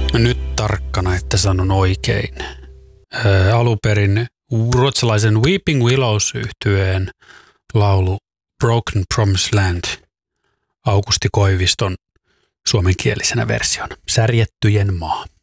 Nyt tarkkana, että sanon oikein. Alunperin ruotsalaisen Weeping Willows-yhtyeen laulu Broken Promised Land, Aukusti Koiviston suomenkielisenä versiona. Särjettyjen maa.